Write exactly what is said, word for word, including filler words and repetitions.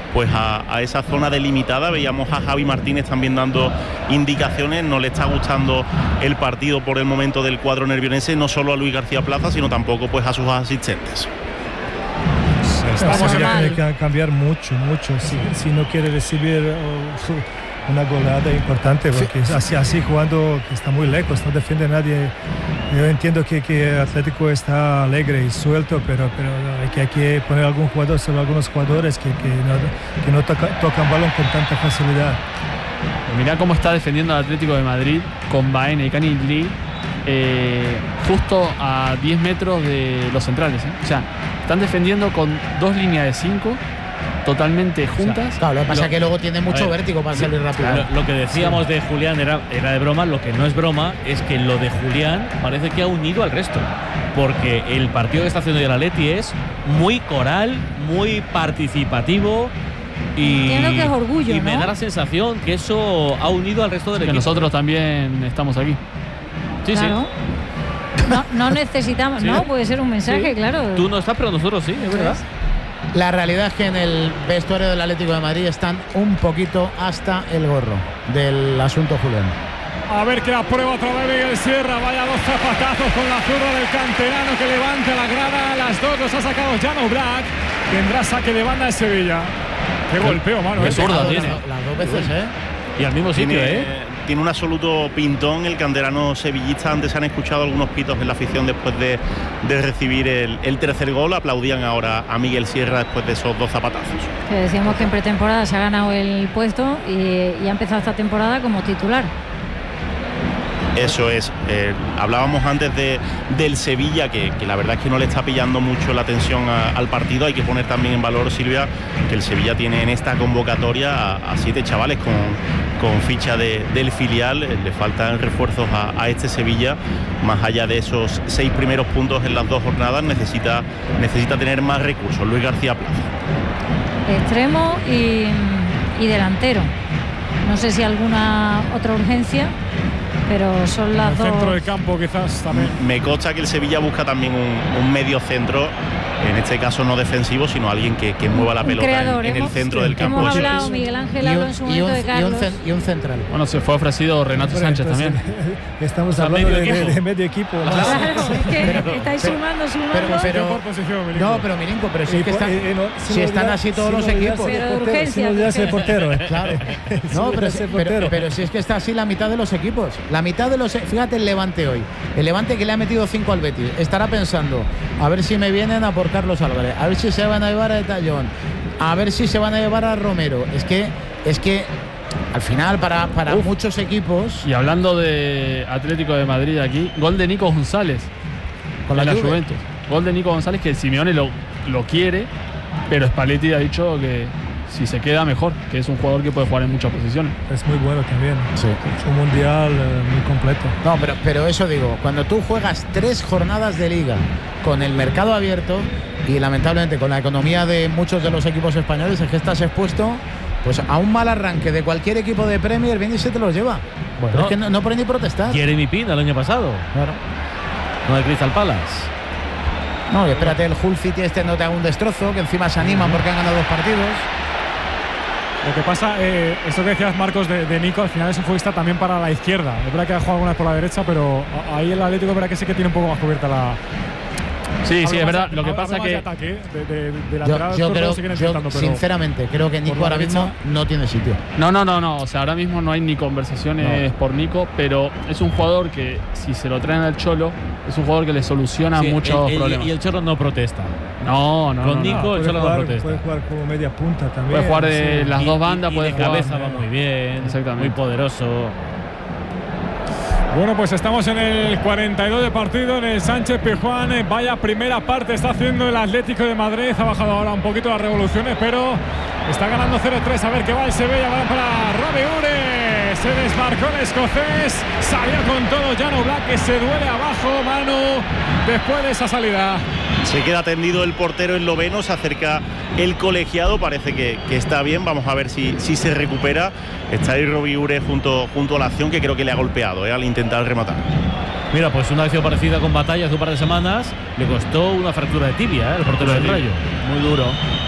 pues a, a esa zona delimitada. Veíamos a Javi Martínez también dando indicaciones. No le está gustando el partido por el momento del cuadro nervionense, no solo a Luis García Plaza, sino tampoco pues a sus asistentes. Estamos tiene que cambiar mucho, mucho, si, si no quiere recibir uh, una goleada importante, porque sí. así, así jugando que está muy lejos, no defiende a nadie. Yo entiendo que, que Atlético está alegre y suelto, pero, pero hay, que, hay que poner algún jugador sobre algunos jugadores que, que no, que no toca, tocan balón con tanta facilidad. Mirá cómo está defendiendo el Atlético de Madrid con Baena y Canigli, eh, justo a diez metros de los centrales, ¿eh? O sea, están defendiendo con dos líneas de cinco totalmente juntas. O sea, claro, lo que pasa es que luego tiene mucho ver, vértigo para sí, salir rápido. Lo, lo que decíamos sí. de Julián era, era de broma. Lo que no es broma es que lo de Julián parece que ha unido al resto, porque el partido que está haciendo el Atleti es muy coral, muy participativo. Y, Entiendo que es orgullo, y ¿no? me da la sensación que eso ha unido al resto del que equipo. Nosotros también estamos aquí. Sí, claro. sí. No, no necesitamos, ¿sí? No, puede ser un mensaje, sí. claro. Tú no estás, pero nosotros sí, es verdad. La realidad es que en el vestuario del Atlético de Madrid están un poquito hasta el gorro del asunto Julián. A ver que la prueba otra vez Miguel Sierra. Vaya dos zapatazos con la zurda del canterano que levanta la grada. Las dos los ha sacado Jan Oblak. Tendrá saque de banda de Sevilla. Qué golpeo, mano. Qué zurda tiene. Las dos veces, ¿eh? Y al mismo sitio, tiene, ¿eh? Tiene un absoluto pintón el canterano sevillista. Antes han escuchado algunos pitos en la afición después de, de recibir el, el tercer gol. Aplaudían ahora a Miguel Sierra después de esos dos zapatazos. Que decíamos que en pretemporada se ha ganado el puesto y, y ha empezado esta temporada como titular. Eso es, eh, hablábamos antes de, del Sevilla, que, que la verdad es que no le está pillando mucho la atención a, al partido. Hay que poner también en valor, Silvia, que el Sevilla tiene en esta convocatoria a, a siete chavales con, con ficha de, del filial. Le faltan refuerzos a, a este Sevilla. Más allá de esos seis primeros puntos en las dos jornadas, necesita, necesita tener más recursos. Luis García Plaza. Extremo y, y delantero. No sé si alguna otra urgencia, pero son las dos. Centro del campo quizás también. Me consta que el Sevilla busca también un, un medio centro, en este caso no defensivo, sino alguien que, que mueva la pelota creador, en, en el centro del campo. Hemos hablado, Miguel Ángel habló en su momento de Carlos. Y un, y un central. Bueno, se fue ofrecido Renato Bueno, Sánchez entonces, también. Estamos O sea, hablando medio de, de, equipo. de medio equipo. Claro, es que Pero- estáis pero- sumando, sumando. pero- pero- Por posición, Milinko. No, pero Milinko, pero si es que Y por- están, eh, eh, no, si sin están olvidar- así todos sin los olvidarse equipos. del Pero portero, urgencia, sin olvidarse del porque- portero, eh. Claro. Sin No, pero, olvidarse si- del pero, portero. pero si es que está así la mitad de los equipos. La mitad de los. Fíjate el Levante hoy. El Levante que le ha metido cinco al Betis. Estará pensando, a ver si me vienen a por Carlos Álvarez, a ver si se van a llevar a Tallón, a ver si se van a llevar a Romero. Es que, es que al final, para, para muchos equipos. Y hablando de Atlético de Madrid aquí, gol de Nico González Con la en la Juve. Juventus. Gol de Nico González que Simeone lo, lo quiere, pero Spalletti ha dicho que si se queda mejor, que es un jugador que puede jugar en muchas posiciones. Es muy bueno también. Sí. Es un mundial eh, muy completo. No, pero, pero eso digo, cuando tú juegas tres jornadas de liga con el mercado abierto y lamentablemente con la economía de muchos de los equipos españoles, es que estás expuesto pues a un mal arranque de cualquier equipo de Premier, viene y se te los lleva. Bueno. Pero es que no, no puede ni protestar. Jeremy Pina el año pasado, Claro. no el Crystal Palace. No, y espérate, el Hull City este no te haga un destrozo, que encima se animan porque han ganado dos partidos. Lo que pasa, eh, eso que decías, Marcos, de, de Nico, al final es un futbolista también para la izquierda. Es verdad que ha jugado algunas por la derecha, pero ahí el Atlético es verdad que sí que tiene un poco más cubierta la. Sí, sí, es Algo verdad. más de- Lo que algo pasa más que de ataque, de, de, de Yo, lateral yo zurdo creo, siguen yo, intentando, pero sinceramente, creo que Nico por la ahora mismo derecha- no tiene sitio. No, no, no, no. O sea, ahora mismo no hay ni conversaciones por Nico, pero es un jugador que, si se lo traen al Cholo, es un jugador que le soluciona Sí, muchos el- el- problemas. Y el Chorro no protesta. No, no, Con no, Nico, no. el Puede Cholo no jugar, protesta. puede jugar como media punta también. Puede jugar de sí. las Y- dos bandas, y, y puede de jugar. cabeza va muy bien, Exactamente. muy poderoso. Bueno, pues estamos en el cuarenta y dos de partido en el Sánchez Pizjuán. Eh, Vaya primera parte está haciendo el Atlético de Madrid. Ha bajado ahora un poquito las revoluciones, pero está ganando cero tres. A ver qué va el Sevilla. Va para Robbie Ure. Se desmarcó el escocés. Salió con todo Jan Oblak, que se duele abajo, Manu, después de esa salida. Se queda tendido el portero esloveno, se acerca el colegiado, parece que, que está bien. Vamos a ver si, si se recupera. Está ahí Robbie Ure junto, junto a la acción, que creo que le ha golpeado eh, al intentar rematar. Mira, pues una acción parecida con Batalla hace un par de semanas le costó una fractura de tibia, ¿eh? El portero del Rayo. Muy duro.